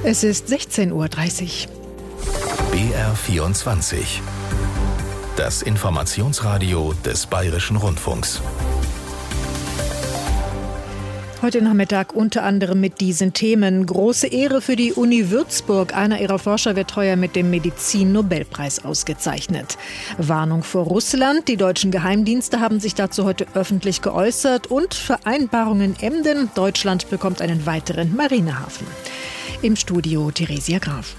Es ist 16:30 Uhr. BR24. Das Informationsradio des Bayerischen Rundfunks. Heute Nachmittag unter anderem mit diesen Themen. Große Ehre für die Uni Würzburg. Einer ihrer Forscher wird heuer mit dem Medizin-Nobelpreis ausgezeichnet. Warnung vor Russland. Die deutschen Geheimdienste haben sich dazu heute öffentlich geäußert. Und Vereinbarungen Emden. Deutschland bekommt einen weiteren Marinehafen. Im Studio Theresia Graf.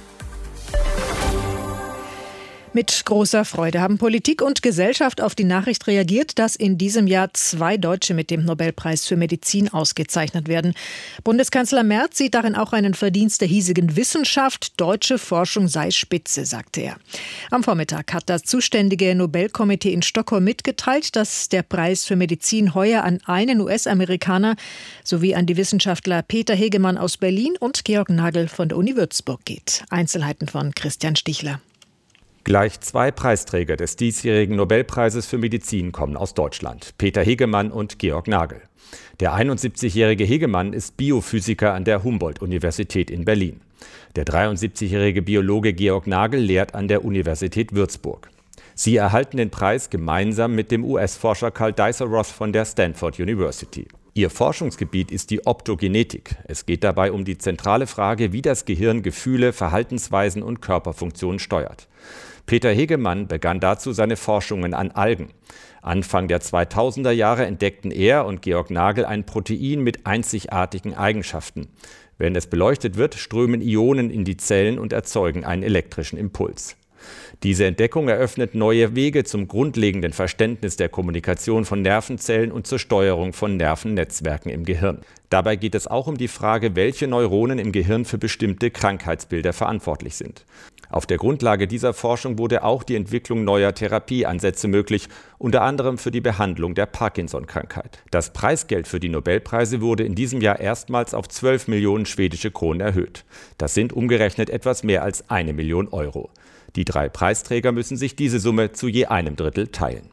Mit großer Freude haben Politik und Gesellschaft auf die Nachricht reagiert, dass in diesem Jahr 2 Deutsche mit dem Nobelpreis für Medizin ausgezeichnet werden. Bundeskanzler Merz sieht darin auch einen Verdienst der hiesigen Wissenschaft. Deutsche Forschung sei Spitze, sagte er. Am Vormittag hat das zuständige Nobelkomitee in Stockholm mitgeteilt, dass der Preis für Medizin heuer an einen US-Amerikaner sowie an die Wissenschaftler Peter Hegemann aus Berlin und Georg Nagel von der Uni Würzburg geht. Einzelheiten von Christian Stichler. Gleich 2 Preisträger des diesjährigen Nobelpreises für Medizin kommen aus Deutschland: Peter Hegemann und Georg Nagel. Der 71-jährige Hegemann ist Biophysiker an der Humboldt-Universität in Berlin. Der 73-jährige Biologe Georg Nagel lehrt an der Universität Würzburg. Sie erhalten den Preis gemeinsam mit dem US-Forscher Karl Deisseroth von der Stanford University. Ihr Forschungsgebiet ist die Optogenetik. Es geht dabei um die zentrale Frage, wie das Gehirn Gefühle, Verhaltensweisen und Körperfunktionen steuert. Peter Hegemann begann dazu seine Forschungen an Algen. Anfang der 2000er Jahre entdeckten er und Georg Nagel ein Protein mit einzigartigen Eigenschaften. Wenn es beleuchtet wird, strömen Ionen in die Zellen und erzeugen einen elektrischen Impuls. Diese Entdeckung eröffnet neue Wege zum grundlegenden Verständnis der Kommunikation von Nervenzellen und zur Steuerung von Nervennetzwerken im Gehirn. Dabei geht es auch um die Frage, welche Neuronen im Gehirn für bestimmte Krankheitsbilder verantwortlich sind. Auf der Grundlage dieser Forschung wurde auch die Entwicklung neuer Therapieansätze möglich, unter anderem für die Behandlung der Parkinson-Krankheit. Das Preisgeld für die Nobelpreise wurde in diesem Jahr erstmals auf 12 Millionen schwedische Kronen erhöht. Das sind umgerechnet etwas mehr als 1 Million Euro. Die 3 Preisträger müssen sich diese Summe zu je einem Drittel teilen.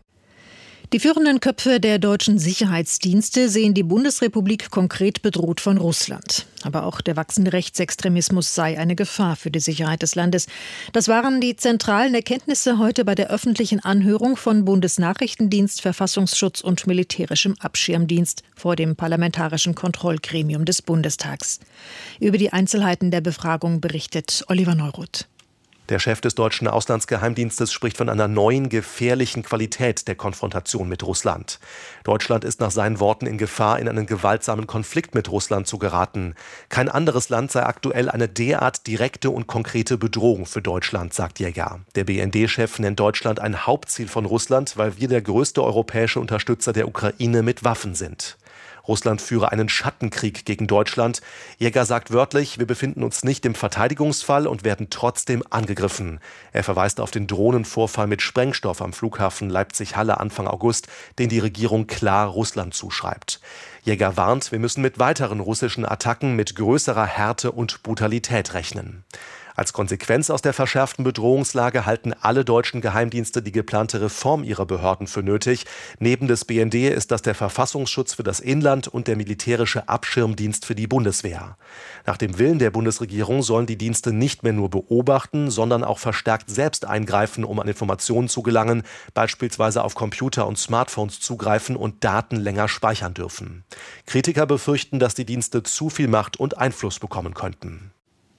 Die führenden Köpfe der deutschen Sicherheitsdienste sehen die Bundesrepublik konkret bedroht von Russland. Aber auch der wachsende Rechtsextremismus sei eine Gefahr für die Sicherheit des Landes. Das waren die zentralen Erkenntnisse heute bei der öffentlichen Anhörung von Bundesnachrichtendienst, Verfassungsschutz und militärischem Abschirmdienst vor dem Parlamentarischen Kontrollgremium des Bundestags. Über die Einzelheiten der Befragung berichtet Oliver Neuroth. Der Chef des deutschen Auslandsgeheimdienstes spricht von einer neuen, gefährlichen Qualität der Konfrontation mit Russland. Deutschland ist nach seinen Worten in Gefahr, in einen gewaltsamen Konflikt mit Russland zu geraten. Kein anderes Land sei aktuell eine derart direkte und konkrete Bedrohung für Deutschland, sagt Jäger. Der BND-Chef nennt Deutschland ein Hauptziel von Russland, weil wir der größte europäische Unterstützer der Ukraine mit Waffen sind. Russland führe einen Schattenkrieg gegen Deutschland. Jäger sagt wörtlich, wir befinden uns nicht im Verteidigungsfall und werden trotzdem angegriffen. Er verweist auf den Drohnenvorfall mit Sprengstoff am Flughafen Leipzig-Halle Anfang August, den die Regierung klar Russland zuschreibt. Jäger warnt, wir müssen mit weiteren russischen Attacken mit größerer Härte und Brutalität rechnen. Als Konsequenz aus der verschärften Bedrohungslage halten alle deutschen Geheimdienste die geplante Reform ihrer Behörden für nötig. Neben des BND ist das der Verfassungsschutz für das Inland und der militärische Abschirmdienst für die Bundeswehr. Nach dem Willen der Bundesregierung sollen die Dienste nicht mehr nur beobachten, sondern auch verstärkt selbst eingreifen, um an Informationen zu gelangen, beispielsweise auf Computer und Smartphones zugreifen und Daten länger speichern dürfen. Kritiker befürchten, dass die Dienste zu viel Macht und Einfluss bekommen könnten.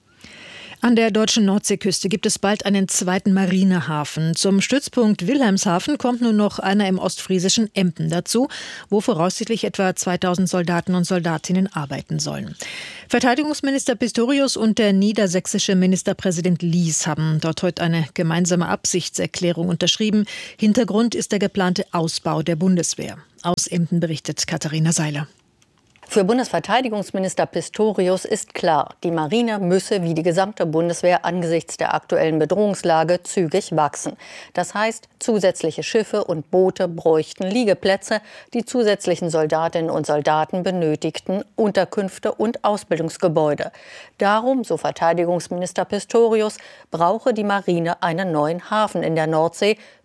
An der deutschen Nordseeküste gibt es bald einen zweiten Marinehafen. Zum Stützpunkt Wilhelmshaven kommt nun noch einer im ostfriesischen Emden dazu, wo voraussichtlich etwa 2000 Soldaten und Soldatinnen arbeiten sollen. Verteidigungsminister Pistorius und der niedersächsische Ministerpräsident Lies haben dort heute eine gemeinsame Absichtserklärung unterschrieben. Hintergrund ist der geplante Ausbau der Bundeswehr. Aus Emden berichtet Katharina Seiler. Für Bundesverteidigungsminister Pistorius ist klar, die Marine müsse wie die gesamte Bundeswehr angesichts der aktuellen Bedrohungslage zügig wachsen. Das heißt, zusätzliche Schiffe und Boote bräuchten Liegeplätze, die zusätzlichen Soldatinnen und Soldaten benötigten Unterkünfte und Ausbildungsgebäude. Darum, so Verteidigungsminister Pistorius, brauche die Marine einen neuen Hafen in der Nordsee,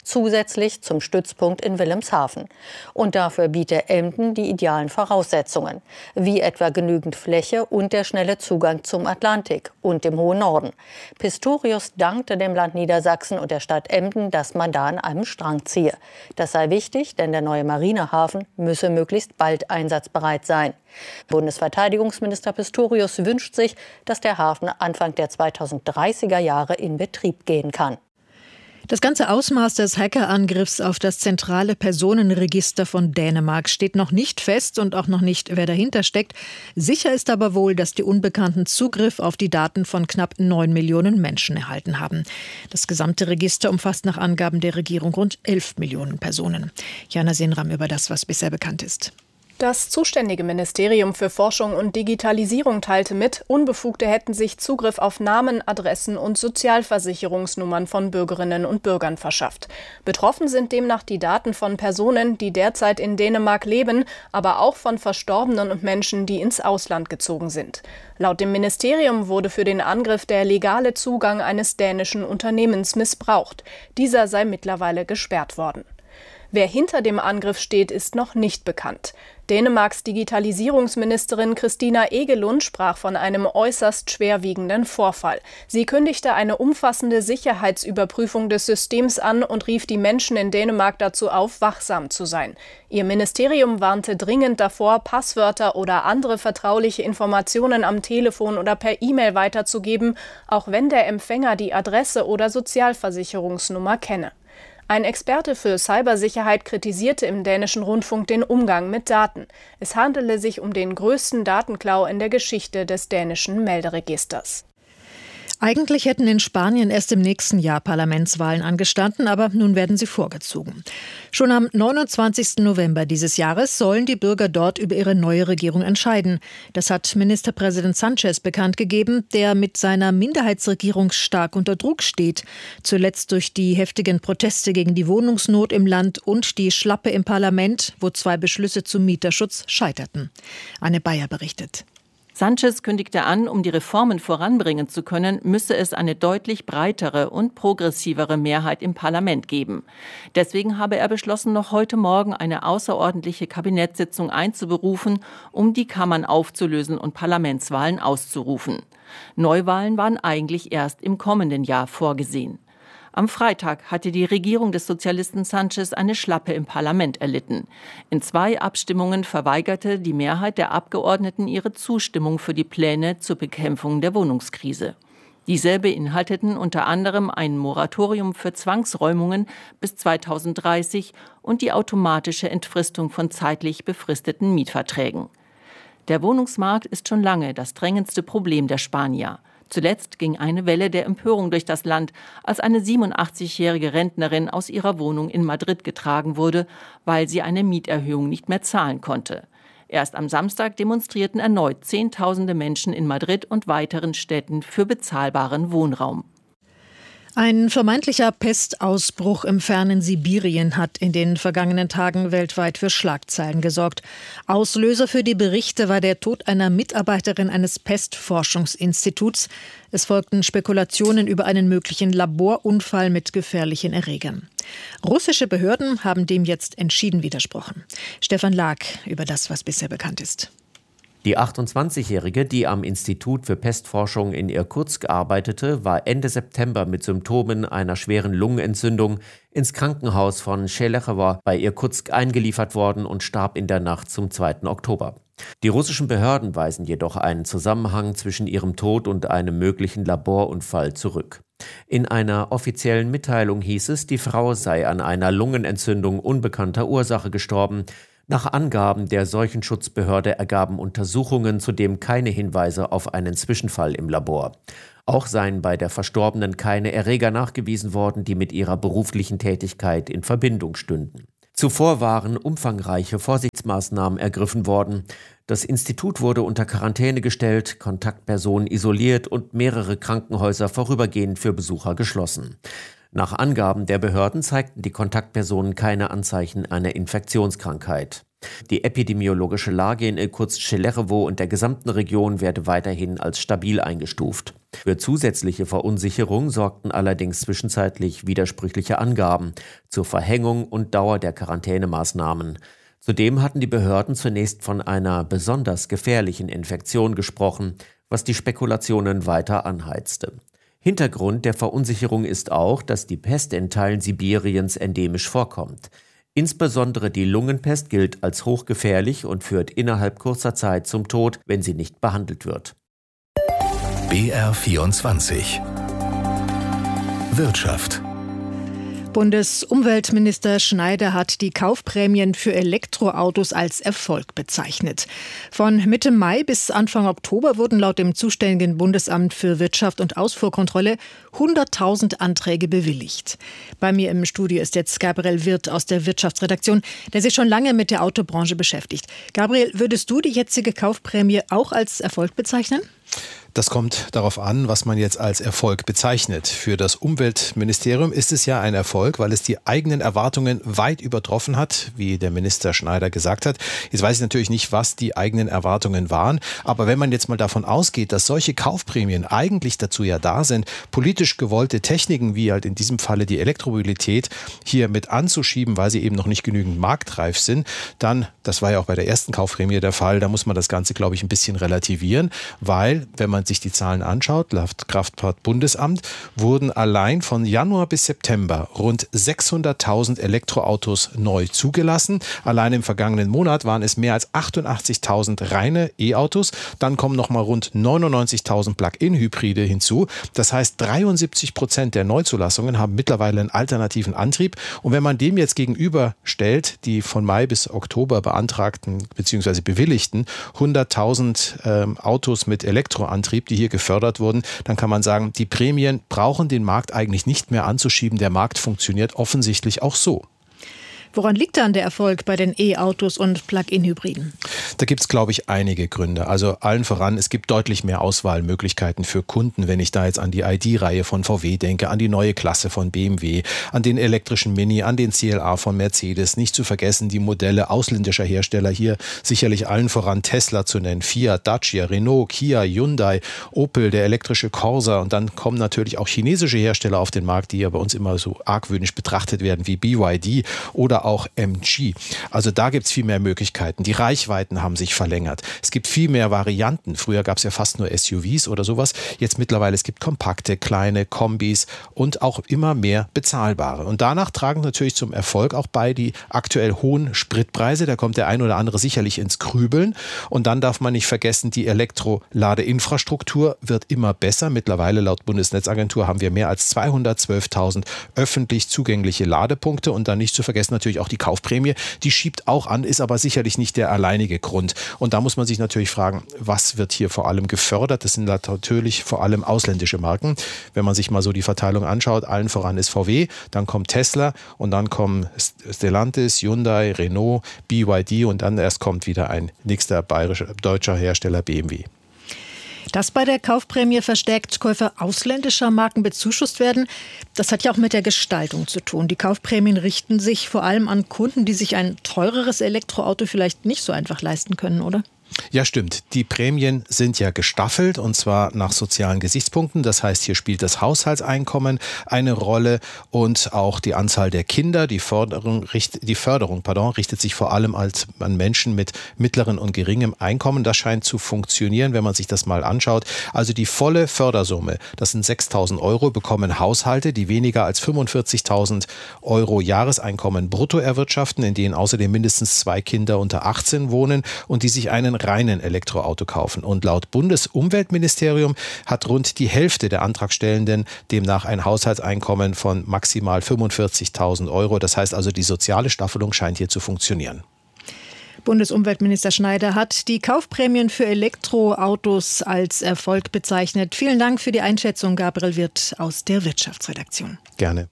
zusätzlich zum Stützpunkt in Wilhelmshaven. Und dafür biete Emden die idealen Voraussetzungen, wie etwa genügend Fläche und der schnelle Zugang zum Atlantik und dem hohen Norden. Pistorius dankte dem Land Niedersachsen und der Stadt Emden, dass man da an einem Strang ziehe. Das sei wichtig, denn der neue Marinehafen müsse möglichst bald einsatzbereit sein. Bundesverteidigungsminister Pistorius wünscht sich, dass der Hafen Anfang der 2030er Jahre in Betrieb gehen kann. Das ganze Ausmaß des Hackerangriffs auf das zentrale Personenregister von Dänemark steht noch nicht fest und auch noch nicht, wer dahinter steckt. Sicher ist aber wohl, dass die Unbekannten Zugriff auf die Daten von knapp 9 Millionen Menschen erhalten haben. Das gesamte Register umfasst nach Angaben der Regierung rund 11 Millionen Personen. Jana Senram über das, was bisher bekannt ist. Das zuständige Ministerium für Forschung und Digitalisierung teilte mit, Unbefugte hätten sich Zugriff auf Namen, Adressen und Sozialversicherungsnummern von Bürgerinnen und Bürgern verschafft. Betroffen sind demnach die Daten von Personen, die derzeit in Dänemark leben, aber auch von Verstorbenen und Menschen, die ins Ausland gezogen sind. Laut dem Ministerium wurde für den Angriff der legale Zugang eines dänischen Unternehmens missbraucht. Dieser sei mittlerweile gesperrt worden. Wer hinter dem Angriff steht, ist noch nicht bekannt. Dänemarks Digitalisierungsministerin Christina Egelund sprach von einem äußerst schwerwiegenden Vorfall. Sie kündigte eine umfassende Sicherheitsüberprüfung des Systems an und rief die Menschen in Dänemark dazu auf, wachsam zu sein. Ihr Ministerium warnte dringend davor, Passwörter oder andere vertrauliche Informationen am Telefon oder per E-Mail weiterzugeben, auch wenn der Empfänger die Adresse oder Sozialversicherungsnummer kenne. Ein Experte für Cybersicherheit kritisierte im dänischen Rundfunk den Umgang mit Daten. Es handele sich um den größten Datenklau in der Geschichte des dänischen Melderegisters. Eigentlich hätten in Spanien erst im nächsten Jahr Parlamentswahlen angestanden, aber nun werden sie vorgezogen. Schon am 29. November dieses Jahres sollen die Bürger dort über ihre neue Regierung entscheiden. Das hat Ministerpräsident Sánchez bekannt gegeben, der mit seiner Minderheitsregierung stark unter Druck steht. Zuletzt durch die heftigen Proteste gegen die Wohnungsnot im Land und die Schlappe im Parlament, wo 2 Beschlüsse zum Mieterschutz scheiterten. Anne Bayer berichtet. Sánchez kündigte an, um die Reformen voranbringen zu können, müsse es eine deutlich breitere und progressivere Mehrheit im Parlament geben. Deswegen habe er beschlossen, noch heute Morgen eine außerordentliche Kabinettssitzung einzuberufen, um die Kammern aufzulösen und Parlamentswahlen auszurufen. Neuwahlen waren eigentlich erst im kommenden Jahr vorgesehen. Am Freitag hatte die Regierung des Sozialisten Sánchez eine Schlappe im Parlament erlitten. In 2 Abstimmungen verweigerte die Mehrheit der Abgeordneten ihre Zustimmung für die Pläne zur Bekämpfung der Wohnungskrise. Diese beinhalteten unter anderem ein Moratorium für Zwangsräumungen bis 2030 und die automatische Entfristung von zeitlich befristeten Mietverträgen. Der Wohnungsmarkt ist schon lange das drängendste Problem der Spanier. Zuletzt ging eine Welle der Empörung durch das Land, als eine 87-jährige Rentnerin aus ihrer Wohnung in Madrid getragen wurde, weil sie eine Mieterhöhung nicht mehr zahlen konnte. Erst am Samstag demonstrierten erneut Zehntausende Menschen in Madrid und weiteren Städten für bezahlbaren Wohnraum. Ein vermeintlicher Pestausbruch im fernen Sibirien hat in den vergangenen Tagen weltweit für Schlagzeilen gesorgt. Auslöser für die Berichte war der Tod einer Mitarbeiterin eines Pestforschungsinstituts. Es folgten Spekulationen über einen möglichen Laborunfall mit gefährlichen Erregern. Russische Behörden haben dem jetzt entschieden widersprochen. Stefan Lag über das, was bisher bekannt ist. Die 28-Jährige, die am Institut für Pestforschung in Irkutsk arbeitete, war Ende September mit Symptomen einer schweren Lungenentzündung ins Krankenhaus von Schelechowo bei Irkutsk eingeliefert worden und starb in der Nacht zum 2. Oktober. Die russischen Behörden weisen jedoch einen Zusammenhang zwischen ihrem Tod und einem möglichen Laborunfall zurück. In einer offiziellen Mitteilung hieß es, die Frau sei an einer Lungenentzündung unbekannter Ursache gestorben. Nach Angaben der Seuchenschutzbehörde ergaben Untersuchungen zudem keine Hinweise auf einen Zwischenfall im Labor. Auch seien bei der Verstorbenen keine Erreger nachgewiesen worden, die mit ihrer beruflichen Tätigkeit in Verbindung stünden. Zuvor waren umfangreiche Vorsichtsmaßnahmen ergriffen worden. Das Institut wurde unter Quarantäne gestellt, Kontaktpersonen isoliert und mehrere Krankenhäuser vorübergehend für Besucher geschlossen. Nach Angaben der Behörden zeigten die Kontaktpersonen keine Anzeichen einer Infektionskrankheit. Die epidemiologische Lage in Irkutsk-Schelechowo und der gesamten Region werde weiterhin als stabil eingestuft. Für zusätzliche Verunsicherung sorgten allerdings zwischenzeitlich widersprüchliche Angaben zur Verhängung und Dauer der Quarantänemaßnahmen. Zudem hatten die Behörden zunächst von einer besonders gefährlichen Infektion gesprochen, was die Spekulationen weiter anheizte. Hintergrund der Verunsicherung ist auch, dass die Pest in Teilen Sibiriens endemisch vorkommt. Insbesondere die Lungenpest gilt als hochgefährlich und führt innerhalb kurzer Zeit zum Tod, wenn sie nicht behandelt wird. BR24 Wirtschaft. Bundesumweltminister Schneider hat die Kaufprämien für Elektroautos als Erfolg bezeichnet. Von Mitte Mai bis Anfang Oktober wurden laut dem zuständigen Bundesamt für Wirtschaft und Ausfuhrkontrolle 100.000 Anträge bewilligt. Bei mir im Studio ist jetzt Gabriel Wirth aus der Wirtschaftsredaktion, der sich schon lange mit der Autobranche beschäftigt. Gabriel, würdest du die jetzige Kaufprämie auch als Erfolg bezeichnen? Das kommt darauf an, was man jetzt als Erfolg bezeichnet. Für das Umweltministerium ist es ja ein Erfolg, weil es die eigenen Erwartungen weit übertroffen hat, wie der Minister Schneider gesagt hat. Jetzt weiß ich natürlich nicht, was die eigenen Erwartungen waren. Aber wenn man jetzt mal davon ausgeht, dass solche Kaufprämien eigentlich dazu ja da sind, politisch gewollte Techniken, wie halt in diesem Falle die Elektromobilität, hier mit anzuschieben, weil sie eben noch nicht genügend marktreif sind, dann, das war ja auch bei der ersten Kaufprämie der Fall, da muss man das Ganze, glaube ich, ein bisschen relativieren, weil, wenn man sich die Zahlen anschaut, laut Kraftfahrtbundesamt, wurden allein von Januar bis September rund 600.000 Elektroautos neu zugelassen. Allein im vergangenen Monat waren es mehr als 88.000 reine E-Autos. Dann kommen nochmal rund 99.000 Plug-in-Hybride hinzu. Das heißt, 73% der Neuzulassungen haben mittlerweile einen alternativen Antrieb. Und wenn man dem jetzt gegenüberstellt, die von Mai bis Oktober beantragten bzw. bewilligten 100.000 Autos mit Elektroantrieb, die hier gefördert wurden, dann kann man sagen, die Prämien brauchen den Markt eigentlich nicht mehr anzuschieben. Der Markt funktioniert offensichtlich auch so. Woran liegt dann der Erfolg bei den E-Autos und Plug-in-Hybriden? Da gibt es, glaube ich, einige Gründe. Also allen voran, es gibt deutlich mehr Auswahlmöglichkeiten für Kunden, wenn ich da jetzt an die ID-Reihe von VW denke, an die neue Klasse von BMW, an den elektrischen Mini, an den CLA von Mercedes. Nicht zu vergessen die Modelle ausländischer Hersteller, hier sicherlich allen voran Tesla zu nennen, Fiat, Dacia, Renault, Kia, Hyundai, Opel, der elektrische Corsa. Und dann kommen natürlich auch chinesische Hersteller auf den Markt, die ja bei uns immer so argwöhnisch betrachtet werden wie BYD oder auch MG. Also da gibt es viel mehr Möglichkeiten. Die Reichweiten haben sich verlängert. Es gibt viel mehr Varianten. Früher gab es ja fast nur SUVs oder sowas. Jetzt mittlerweile, es gibt kompakte, kleine Kombis und auch immer mehr bezahlbare. Und danach tragen natürlich zum Erfolg auch bei die aktuell hohen Spritpreise. Da kommt der ein oder andere sicherlich ins Grübeln. Und dann darf man nicht vergessen, die Elektroladeinfrastruktur wird immer besser. Mittlerweile laut Bundesnetzagentur haben wir mehr als 212.000 öffentlich zugängliche Ladepunkte. Und dann nicht zu vergessen natürlich auch die Kaufprämie, die schiebt auch an, ist aber sicherlich nicht der alleinige Grund. Und da muss man sich natürlich fragen, was wird hier vor allem gefördert? Das sind natürlich vor allem ausländische Marken. Wenn man sich mal so die Verteilung anschaut, allen voran ist VW, dann kommt Tesla und dann kommen Stellantis, Hyundai, Renault, BYD und dann erst kommt wieder ein nächster deutscher Hersteller BMW. Dass bei der Kaufprämie verstärkt Käufer ausländischer Marken bezuschusst werden, das hat ja auch mit der Gestaltung zu tun. Die Kaufprämien richten sich vor allem an Kunden, die sich ein teureres Elektroauto vielleicht nicht so einfach leisten können, oder? Ja, stimmt. Die Prämien sind ja gestaffelt und zwar nach sozialen Gesichtspunkten. Das heißt, hier spielt das Haushaltseinkommen eine Rolle und auch die Anzahl der Kinder. Die Förderung richtet sich vor allem an Menschen mit mittlerem und geringem Einkommen. Das scheint zu funktionieren, wenn man sich das mal anschaut. Also die volle Fördersumme, das sind 6.000 Euro, bekommen Haushalte, die weniger als 45.000 Euro Jahreseinkommen brutto erwirtschaften, in denen außerdem mindestens 2 Kinder unter 18 wohnen und die sich einen reinen Elektroauto kaufen. Und laut Bundesumweltministerium hat rund die Hälfte der Antragstellenden demnach ein Haushaltseinkommen von maximal 45.000 Euro. Das heißt also, die soziale Staffelung scheint hier zu funktionieren. Bundesumweltminister Schneider hat die Kaufprämien für Elektroautos als Erfolg bezeichnet. Vielen Dank für die Einschätzung, Gabriel Wirth aus der Wirtschaftsredaktion. Gerne.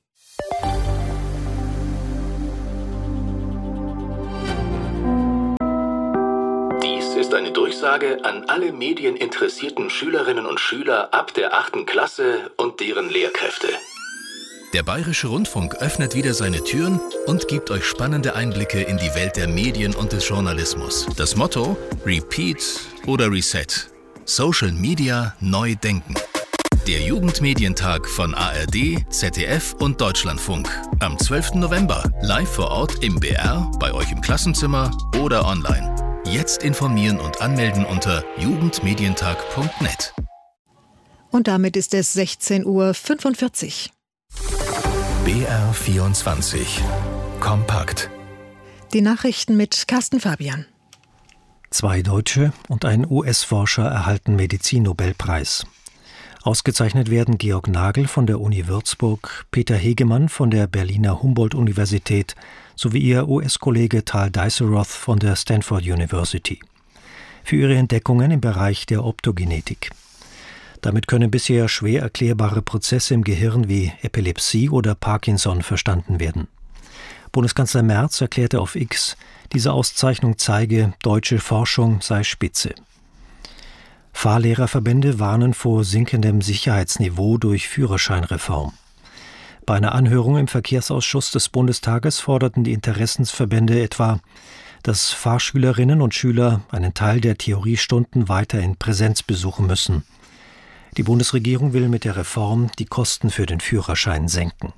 Ist eine Durchsage an alle medieninteressierten Schülerinnen und Schüler ab der 8. Klasse und deren Lehrkräfte. Der Bayerische Rundfunk öffnet wieder seine Türen und gibt euch spannende Einblicke in die Welt der Medien und des Journalismus. Das Motto: Repeat oder Reset. Social Media neu denken. Der Jugendmedientag von ARD, ZDF und Deutschlandfunk. Am 12. November, live vor Ort im BR, bei euch im Klassenzimmer oder online. Jetzt informieren und anmelden unter jugendmedientag.net. Und damit ist es 16:45 Uhr. BR24 Kompakt. Die Nachrichten mit Carsten Fabian. 2 Deutsche und ein US-Forscher erhalten Medizin-Nobelpreis. Ausgezeichnet werden Georg Nagel von der Uni Würzburg, Peter Hegemann von der Berliner Humboldt-Universität sowie ihr US-Kollege Tal Deisseroth von der Stanford University. Für ihre Entdeckungen im Bereich der Optogenetik. Damit können bisher schwer erklärbare Prozesse im Gehirn wie Epilepsie oder Parkinson verstanden werden. Bundeskanzler Merz erklärte auf X, diese Auszeichnung zeige, deutsche Forschung sei spitze. Fahrlehrerverbände warnen vor sinkendem Sicherheitsniveau durch Führerscheinreform. Bei einer Anhörung im Verkehrsausschuss des Bundestages forderten die Interessensverbände etwa, dass Fahrschülerinnen und Schüler einen Teil der Theoriestunden weiter in Präsenz besuchen müssen. Die Bundesregierung will mit der Reform die Kosten für den Führerschein senken.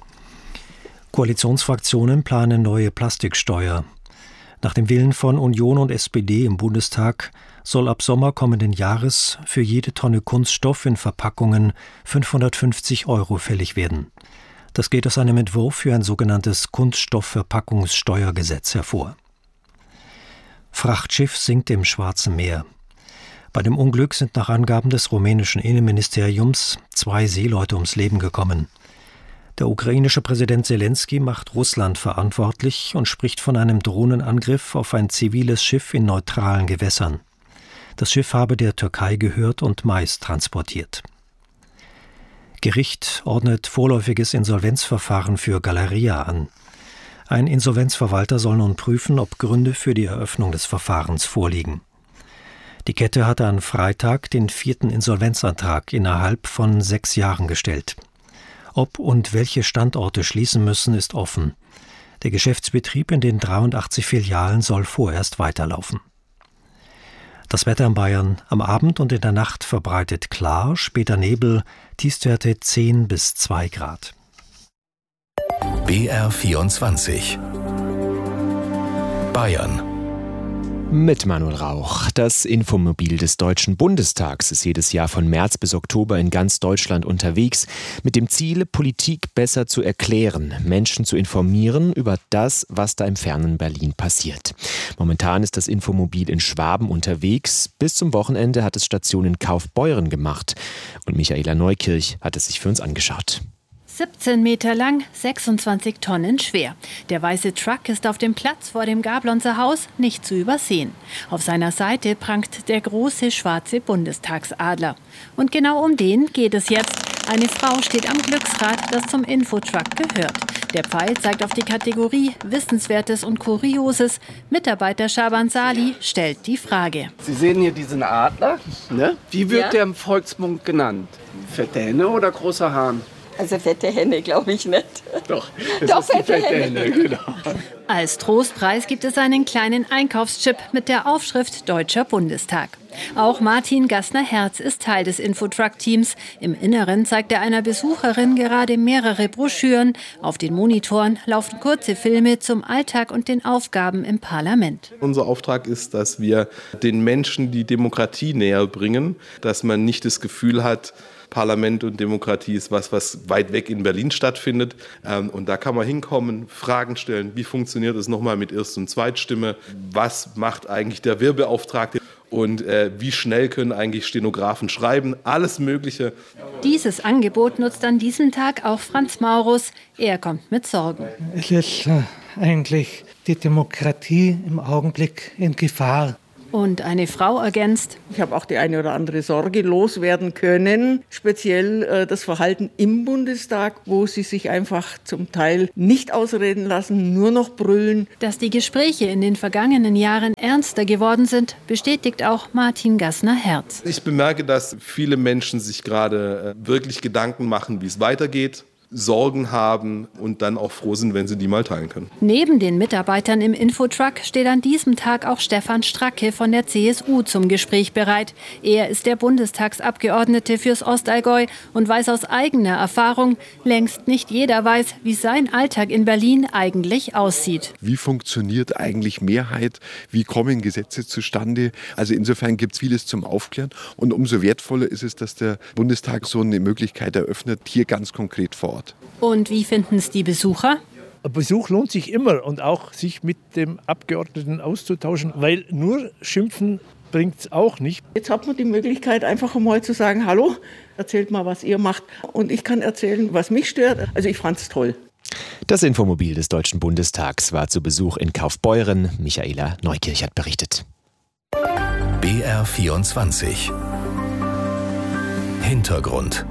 Koalitionsfraktionen planen neue Plastiksteuer. Nach dem Willen von Union und SPD im Bundestag soll ab Sommer kommenden Jahres für jede Tonne Kunststoff in Verpackungen 550 € fällig werden. Das geht aus einem Entwurf für ein sogenanntes Kunststoffverpackungssteuergesetz hervor. Frachtschiff sinkt im Schwarzen Meer. Bei dem Unglück sind nach Angaben des rumänischen Innenministeriums 2 Seeleute ums Leben gekommen. Der ukrainische Präsident Selenskyj macht Russland verantwortlich und spricht von einem Drohnenangriff auf ein ziviles Schiff in neutralen Gewässern. Das Schiff habe der Türkei gehört und Mais transportiert. Gericht ordnet vorläufiges Insolvenzverfahren für Galeria an. Ein Insolvenzverwalter soll nun prüfen, ob Gründe für die Eröffnung des Verfahrens vorliegen. Die Kette hatte am Freitag den 4. Insolvenzantrag innerhalb von 6 Jahren gestellt. Ob und welche Standorte schließen müssen, ist offen. Der Geschäftsbetrieb in den 83 Filialen soll vorerst weiterlaufen. Das Wetter in Bayern: am Abend und in der Nacht verbreitet klar, später Nebel, Tiefstwerte 10 bis 2 Grad. BR24 Bayern. Mit Manuel Rauch. Das Infomobil des Deutschen Bundestags ist jedes Jahr von März bis Oktober in ganz Deutschland unterwegs, mit dem Ziel, Politik besser zu erklären, Menschen zu informieren über das, was da im fernen Berlin passiert. Momentan ist das Infomobil in Schwaben unterwegs. Bis zum Wochenende hat es Station in Kaufbeuren gemacht. Und Michaela Neukirch hat es sich für uns angeschaut. 17 Meter lang, 26 Tonnen schwer. Der weiße Truck ist auf dem Platz vor dem Gablonzer Haus nicht zu übersehen. Auf seiner Seite prangt der große schwarze Bundestagsadler. Und genau um den geht es jetzt. Eine Frau steht am Glücksrad, das zum Infotruck gehört. Der Pfeil zeigt auf die Kategorie Wissenswertes und Kurioses. Mitarbeiter Schaban Sali stellt die Frage. Sie sehen hier diesen Adler. Ne? Wie wird der im Volksmund genannt? Fette Henne oder großer Hahn? Also fette Henne glaube ich nicht. Doch, das ist fette Henne, genau. Als Trostpreis gibt es einen kleinen Einkaufschip mit der Aufschrift Deutscher Bundestag. Auch Martin Gassner-Herz ist Teil des Infotruck-Teams. Im Inneren zeigt er einer Besucherin gerade mehrere Broschüren. Auf den Monitoren laufen kurze Filme zum Alltag und den Aufgaben im Parlament. Unser Auftrag ist, dass wir den Menschen die Demokratie näher bringen, dass man nicht das Gefühl hat, Parlament und Demokratie ist was weit weg in Berlin stattfindet. Und da kann man hinkommen, Fragen stellen, wie funktioniert es nochmal mit Erst- und Zweitstimme, was macht eigentlich der Wehrbeauftragte und wie schnell können eigentlich Stenografen schreiben, alles Mögliche. Dieses Angebot nutzt an diesem Tag auch Franz Maurus. Er kommt mit Sorgen. Es ist eigentlich die Demokratie im Augenblick in Gefahr. Und eine Frau ergänzt: Ich habe auch die eine oder andere Sorge loswerden können, speziell das Verhalten im Bundestag, wo sie sich einfach zum Teil nicht ausreden lassen, nur noch brüllen. Dass die Gespräche in den vergangenen Jahren ernster geworden sind, bestätigt auch Martin Gassner-Herz. Ich bemerke, dass viele Menschen sich gerade wirklich Gedanken machen, wie es weitergeht. Sorgen haben und dann auch froh sind, wenn sie die mal teilen können. Neben den Mitarbeitern im Infotruck steht an diesem Tag auch Stefan Stracke von der CSU zum Gespräch bereit. Er ist der Bundestagsabgeordnete fürs Ostallgäu und weiß aus eigener Erfahrung, längst nicht jeder weiß, wie sein Alltag in Berlin eigentlich aussieht. Wie funktioniert eigentlich Mehrheit? Wie kommen Gesetze zustande? Also insofern gibt es vieles zum Aufklären. Und umso wertvoller ist es, dass der Bundestag so eine Möglichkeit eröffnet, hier ganz konkret vor Ort. Und wie finden es die Besucher? Ein Besuch lohnt sich immer und auch sich mit dem Abgeordneten auszutauschen, weil nur schimpfen bringt es auch nicht. Jetzt hat man die Möglichkeit, einfach einmal zu sagen, hallo, erzählt mal, was ihr macht. Und ich kann erzählen, was mich stört. Also ich fand es toll. Das Infomobil des Deutschen Bundestags war zu Besuch in Kaufbeuren. Michaela Neukirch hat berichtet. BR24 Hintergrund.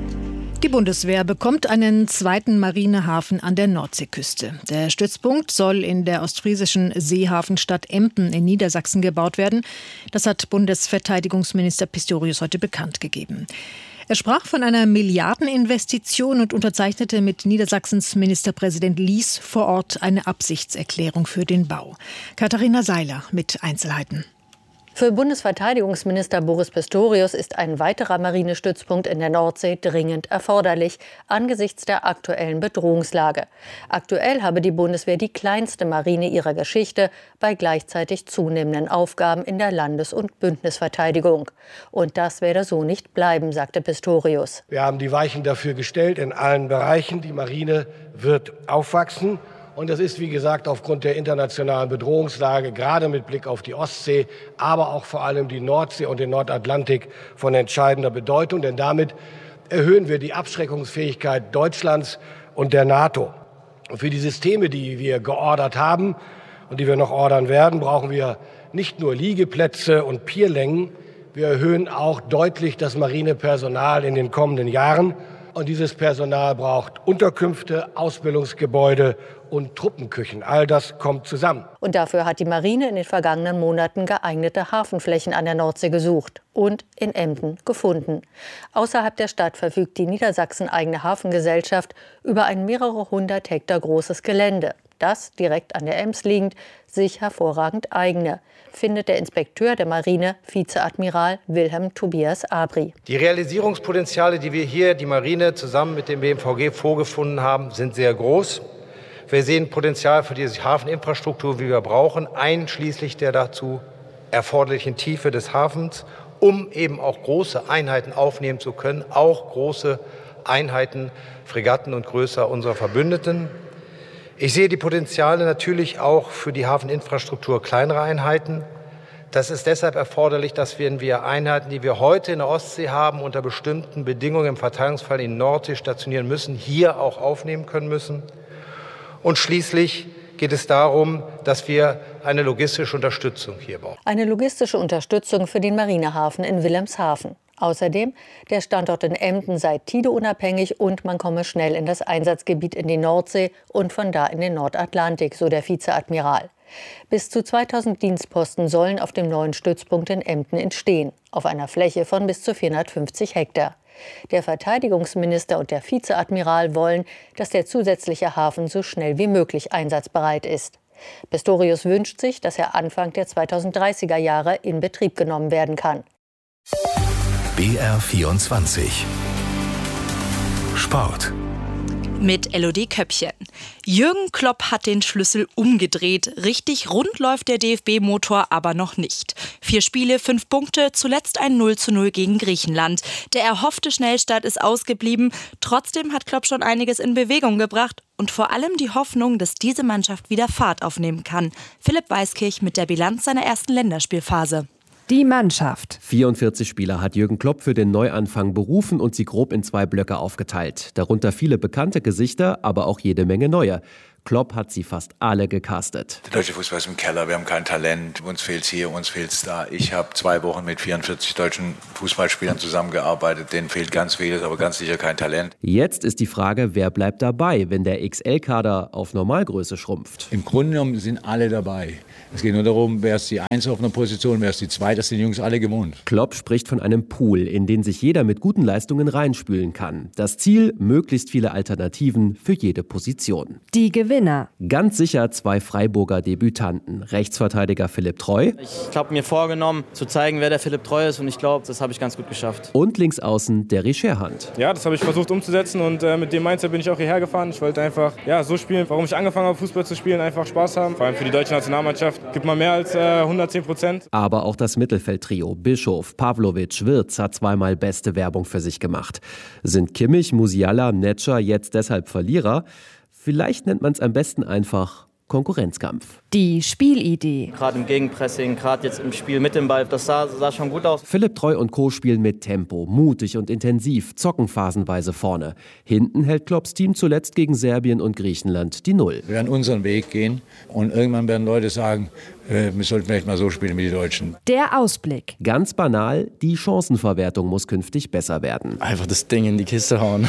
Die Bundeswehr bekommt einen zweiten Marinehafen an der Nordseeküste. Der Stützpunkt soll in der ostfriesischen Seehafenstadt Emden in Niedersachsen gebaut werden. Das hat Bundesverteidigungsminister Pistorius heute bekannt gegeben. Er sprach von einer Milliardeninvestition und unterzeichnete mit Niedersachsens Ministerpräsident Lies vor Ort eine Absichtserklärung für den Bau. Katharina Seiler mit Einzelheiten. Für Bundesverteidigungsminister Boris Pistorius ist ein weiterer Marinestützpunkt in der Nordsee dringend erforderlich angesichts der aktuellen Bedrohungslage. Aktuell habe die Bundeswehr die kleinste Marine ihrer Geschichte bei gleichzeitig zunehmenden Aufgaben in der Landes- und Bündnisverteidigung. Und das werde so nicht bleiben, sagte Pistorius. Wir haben die Weichen dafür gestellt in allen Bereichen. Die Marine wird aufwachsen. Und das ist, wie gesagt, aufgrund der internationalen Bedrohungslage, gerade mit Blick auf die Ostsee, aber auch vor allem die Nordsee und den Nordatlantik von entscheidender Bedeutung. Denn damit erhöhen wir die Abschreckungsfähigkeit Deutschlands und der NATO. Und für die Systeme, die wir geordert haben und die wir noch ordern werden, brauchen wir nicht nur Liegeplätze und Pierlängen. Wir erhöhen auch deutlich das Marinepersonal in den kommenden Jahren. Und dieses Personal braucht Unterkünfte, Ausbildungsgebäude und Truppenküchen. All das kommt zusammen. Und dafür hat die Marine in den vergangenen Monaten geeignete Hafenflächen an der Nordsee gesucht und in Emden gefunden. Außerhalb der Stadt verfügt die Niedersachsen-eigene Hafengesellschaft über ein mehrere hundert Hektar großes Gelände, das direkt an der Ems liegend sich hervorragend eigne, findet der Inspekteur der Marine, Vizeadmiral Wilhelm Tobias Abri. Die Realisierungspotenziale, die wir hier, die Marine, zusammen mit dem BMVG vorgefunden haben, sind sehr groß. Wir sehen Potenzial für diese Hafeninfrastruktur, wie wir brauchen, einschließlich der dazu erforderlichen Tiefe des Hafens, um eben auch große Einheiten aufnehmen zu können, auch große Einheiten, Fregatten und größer unserer Verbündeten. Ich sehe die Potenziale natürlich auch für die Hafeninfrastruktur kleinerer Einheiten. Das ist deshalb erforderlich, dass wir Einheiten, die wir heute in der Ostsee haben, unter bestimmten Bedingungen im Verteidigungsfall in Nordsee stationieren müssen, hier auch aufnehmen können müssen. Und schließlich geht es darum, dass wir eine logistische Unterstützung hier bauen. Eine logistische Unterstützung für den Marinehafen in Wilhelmshaven. Außerdem, der Standort in Emden sei tideunabhängig und man komme schnell in das Einsatzgebiet in die Nordsee und von da in den Nordatlantik, so der Vizeadmiral. Bis zu 2000 Dienstposten sollen auf dem neuen Stützpunkt in Emden entstehen, auf einer Fläche von bis zu 450 Hektar. Der Verteidigungsminister und der Vizeadmiral wollen, dass der zusätzliche Hafen so schnell wie möglich einsatzbereit ist. Pistorius wünscht sich, dass er Anfang der 2030er Jahre in Betrieb genommen werden kann. BR24 Sport. Mit Elodie Köppchen. Jürgen Klopp hat den Schlüssel umgedreht. Richtig rund läuft der DFB-Motor aber noch nicht. 4 Spiele, 5 Punkte, zuletzt ein 0:0 gegen Griechenland. Der erhoffte Schnellstart ist ausgeblieben. Trotzdem hat Klopp schon einiges in Bewegung gebracht. Und vor allem die Hoffnung, dass diese Mannschaft wieder Fahrt aufnehmen kann. Philipp Weiskirch mit der Bilanz seiner ersten Länderspielphase. Die Mannschaft. 44 Spieler hat Jürgen Klopp für den Neuanfang berufen und sie grob in 2 Blöcke aufgeteilt. Darunter viele bekannte Gesichter, aber auch jede Menge neue. Klopp hat sie fast alle gecastet. Der deutsche Fußball ist im Keller, wir haben kein Talent, uns fehlt's hier, uns fehlt's da. Ich habe 2 Wochen mit 44 deutschen Fußballspielern zusammengearbeitet, denen fehlt ganz vieles, aber ganz sicher kein Talent. Jetzt ist die Frage, wer bleibt dabei, wenn der XL-Kader auf Normalgröße schrumpft? Im Grunde genommen sind alle dabei. Es geht nur darum, wer ist die 1 auf einer Position, wer ist die 2, das sind die Jungs alle gewohnt. Klopp spricht von einem Pool, in den sich jeder mit guten Leistungen reinspülen kann. Das Ziel, möglichst viele Alternativen für jede Position. Die Gewinner. Ganz sicher 2 Freiburger Debütanten. Rechtsverteidiger Philipp Treu. Ich habe mir vorgenommen, zu zeigen, wer der Philipp Treu ist, und ich glaube, das habe ich ganz gut geschafft. Und linksaußen Derry Scherhand. Ja, das habe ich versucht umzusetzen, und mit dem Mindset bin ich auch hierher gefahren. Ich wollte einfach so spielen, warum ich angefangen habe, Fußball zu spielen, einfach Spaß haben. Vor allem für die deutsche Nationalmannschaft gibt man mehr als 110%. Aber auch das Mittelfeldtrio Bischof, Pavlovic, Wirtz hat zweimal beste Werbung für sich gemacht. Sind Kimmich, Musiala, Netscher jetzt deshalb Verlierer? Vielleicht nennt man es am besten einfach Konkurrenzkampf. Die Spielidee. Gerade im Gegenpressing, gerade jetzt im Spiel mit dem Ball, das sah schon gut aus. Philipp Treu und Co. spielen mit Tempo, mutig und intensiv, zocken phasenweise vorne. Hinten hält Klopps Team zuletzt gegen Serbien und Griechenland die Null. Wir werden unseren Weg gehen und irgendwann werden Leute sagen, wir sollten vielleicht mal so spielen wie die Deutschen. Der Ausblick. Ganz banal, die Chancenverwertung muss künftig besser werden. Einfach das Ding in die Kiste hauen.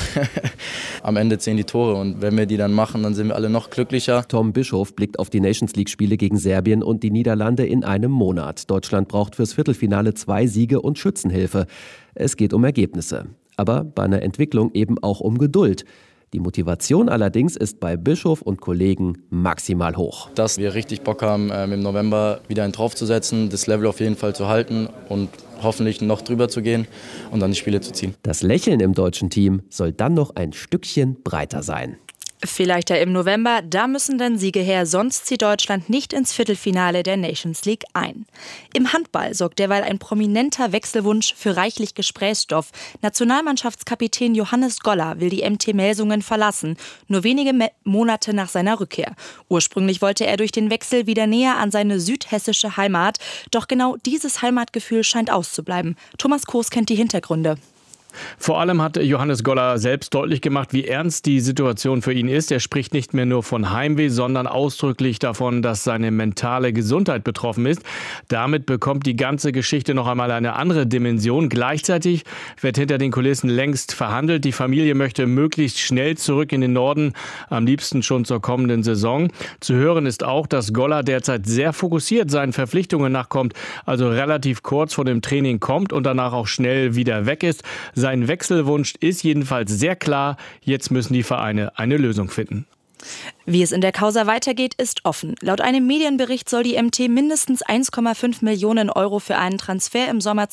Am Ende 10 die Tore, und wenn wir die dann machen, dann sind wir alle noch glücklicher. Tom Bischof blickt auf die Nations-League-Spiele gegen Serbien und die Niederlande in einem Monat. Deutschland braucht fürs Viertelfinale 2 Siege und Schützenhilfe. Es geht um Ergebnisse. Aber bei einer Entwicklung eben auch um Geduld. Die Motivation allerdings ist bei Bischof und Kollegen maximal hoch. Dass wir richtig Bock haben, im November wieder einen draufzusetzen, das Level auf jeden Fall zu halten und hoffentlich noch drüber zu gehen und dann die Spiele zu ziehen. Das Lächeln im deutschen Team soll dann noch ein Stückchen breiter sein. Vielleicht ja im November, da müssen dann Siege her, sonst zieht Deutschland nicht ins Viertelfinale der Nations League ein. Im Handball sorgt derweil ein prominenter Wechselwunsch für reichlich Gesprächsstoff. Nationalmannschaftskapitän Johannes Goller will die MT Melsungen verlassen, nur wenige Monate nach seiner Rückkehr. Ursprünglich wollte er durch den Wechsel wieder näher an seine südhessische Heimat, doch genau dieses Heimatgefühl scheint auszubleiben. Thomas Koos kennt die Hintergründe. Vor allem hat Johannes Goller selbst deutlich gemacht, wie ernst die Situation für ihn ist. Er spricht nicht mehr nur von Heimweh, sondern ausdrücklich davon, dass seine mentale Gesundheit betroffen ist. Damit bekommt die ganze Geschichte noch einmal eine andere Dimension. Gleichzeitig wird hinter den Kulissen längst verhandelt. Die Familie möchte möglichst schnell zurück in den Norden, am liebsten schon zur kommenden Saison. Zu hören ist auch, dass Goller derzeit sehr fokussiert seinen Verpflichtungen nachkommt, also relativ kurz vor dem Training kommt und danach auch schnell wieder weg ist. Sein Wechselwunsch ist jedenfalls sehr klar. Jetzt müssen die Vereine eine Lösung finden. Wie es in der Causa weitergeht, ist offen. Laut einem Medienbericht soll die MT mindestens 1,5 Millionen Euro für einen Transfer im Sommer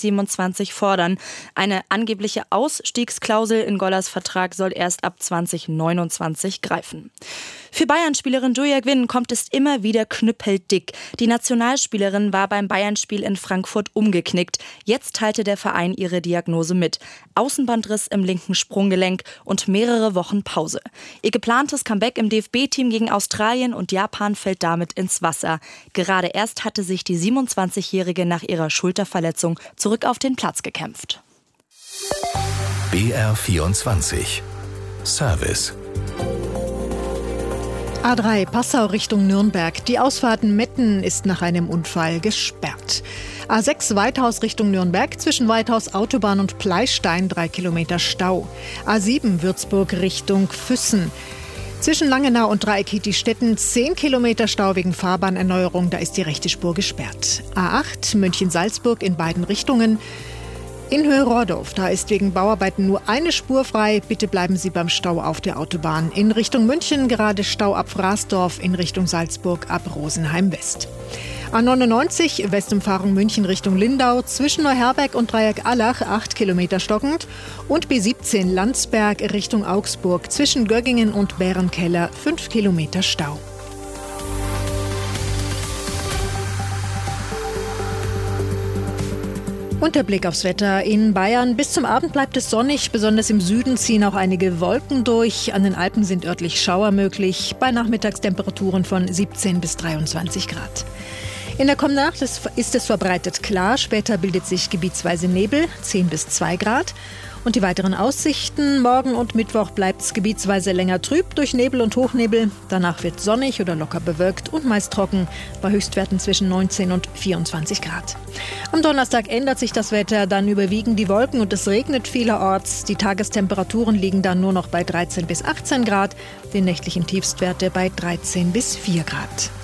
2027 fordern. Eine angebliche Ausstiegsklausel in Gollers Vertrag soll erst ab 2029 greifen. Für Bayern-Spielerin Julia Gwynn kommt es immer wieder knüppeldick. Die Nationalspielerin war beim Bayern-Spiel in Frankfurt umgeknickt. Jetzt teilte der Verein ihre Diagnose mit. Außenbandriss im linken Sprunggelenk und mehrere Wochen Pause. Ihr geplantes Comeback im DFB-Team gegen Australien und Japan fällt damit ins Wasser. Gerade erst hatte sich die 27-Jährige nach ihrer Schulterverletzung zurück auf den Platz gekämpft. BR24 Service. A3 Passau Richtung Nürnberg. Die Ausfahrt Metten ist nach einem Unfall gesperrt. A6 Weithaus Richtung Nürnberg. Zwischen Weithaus Autobahn und Pleistein 3 Kilometer Stau. A7 Würzburg Richtung Füssen. Zwischen Langenau und Dreieck-Hietistetten 10 Kilometer Stau wegen Fahrbahnerneuerung. Da ist die rechte Spur gesperrt. A8 München-Salzburg in beiden Richtungen. In Höhe-Rordorf, da ist wegen Bauarbeiten nur eine Spur frei. Bitte bleiben Sie beim Stau auf der Autobahn. In Richtung München gerade Stau ab Frasdorf, in Richtung Salzburg ab Rosenheim West. A99 Westumfahrung München Richtung Lindau, zwischen Neuherberg und Dreieck-Allach 8 Kilometer stockend. Und B17 Landsberg Richtung Augsburg, zwischen Göggingen und Bärenkeller 5 Kilometer Stau. Und der Blick aufs Wetter in Bayern. Bis zum Abend bleibt es sonnig. Besonders im Süden ziehen auch einige Wolken durch. An den Alpen sind örtlich Schauer möglich. Bei Nachmittagstemperaturen von 17 bis 23 Grad. In der kommenden Nacht ist es verbreitet klar. Später bildet sich gebietsweise Nebel, 10 bis 2 Grad. Und die weiteren Aussichten: Morgen und Mittwoch bleibt es gebietsweise länger trüb durch Nebel und Hochnebel. Danach wird sonnig oder locker bewölkt und meist trocken, bei Höchstwerten zwischen 19 und 24 Grad. Am Donnerstag ändert sich das Wetter, dann überwiegen die Wolken und es regnet vielerorts. Die Tagestemperaturen liegen dann nur noch bei 13 bis 18 Grad, die nächtlichen Tiefstwerte bei 13 bis 4 Grad.